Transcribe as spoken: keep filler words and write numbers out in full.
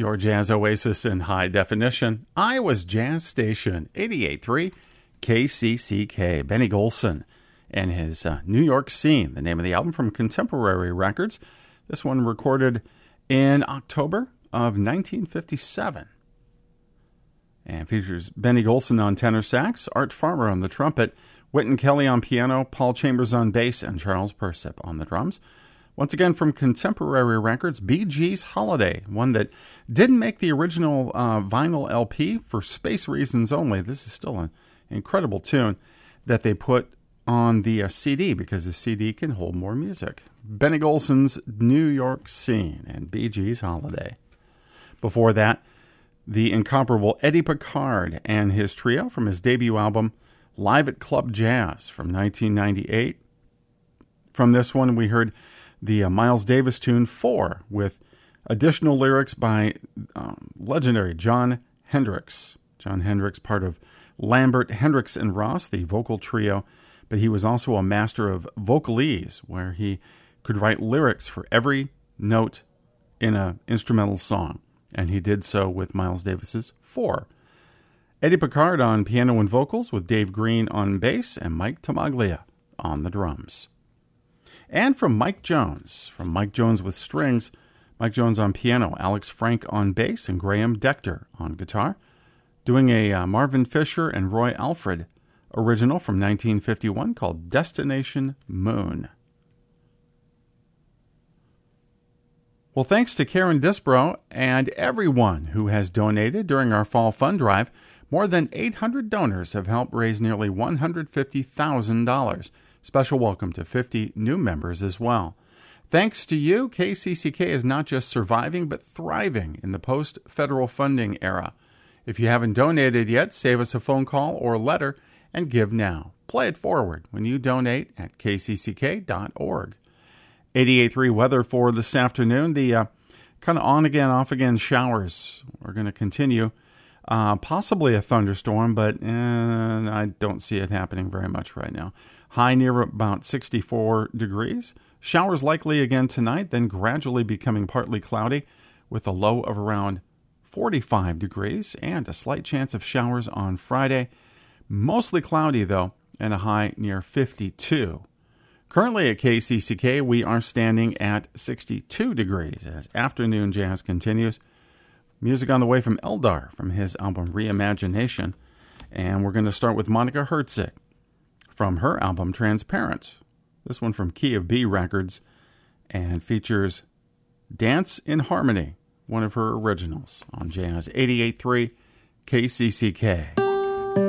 your jazz oasis in high definition. Iowa's Jazz Station, eighty-eight point three K C C K. Benny Golson and his uh, New York Scene, the name of the album from Contemporary Records. This one recorded in October of nineteen fifty-seven. And features Benny Golson on tenor sax, Art Farmer on the trumpet, Wynton Kelly on piano, Paul Chambers on bass, and Charles Persip on the drums. Once again, from Contemporary Records, Bee Gees' Holiday, one that didn't make the original uh, vinyl L P for space reasons only. This is still an incredible tune that they put on the uh, C D because the C D can hold more music. Benny Golson's New York Scene and Bee Gees' Holiday. Before that, the incomparable Eddie Picard and his trio from his debut album, Live at Club Jazz from nineteen ninety-eight. From this one, we heard the uh, Miles Davis tune Four, with additional lyrics by um, legendary Jon Hendricks. Jon Hendricks, part of Lambert, Hendricks, and Ross, the vocal trio, but he was also a master of vocalese, where he could write lyrics for every note in an instrumental song, and he did so with Miles Davis's Four. Eddie Picard on piano and vocals, with Dave Green on bass and Mike Tamaglia on the drums. And from Mike Jones, from Mike Jones with strings, Mike Jones on piano, Alex Frank on bass, and Graham Dector on guitar, doing a uh, Marvin Fisher and Roy Alfred original from nineteen fifty-one called Destination Moon. Well, thanks to Karen Disbrow and everyone who has donated during our fall fund drive. More than eight hundred donors have helped raise nearly one hundred fifty thousand dollars. Special welcome to fifty new members as well. Thanks to you, K C C K is not just surviving, but thriving in the post-federal funding era. If you haven't donated yet, save us a phone call or letter and give now. Play it forward when you donate at k c c k dot org. eighty-eight point three weather for this afternoon. The uh, kind of on-again, off-again showers are going to continue. Uh, possibly a thunderstorm, but eh, I don't see it happening very much right now. High near about sixty-four degrees. Showers likely again tonight, then gradually becoming partly cloudy with a low of around forty-five degrees and a slight chance of showers on Friday. Mostly cloudy, though, and a high near fifty-two. Currently at K C C K, we are standing at sixty-two degrees as afternoon jazz continues. Music on the way from Eldar from his album Reimagination. And we're going to start with Monica Herzig from her album Transparent. This one from Key of B Records and features Dance in Harmony, one of her originals on Jazz eighty-eight point three K C C K.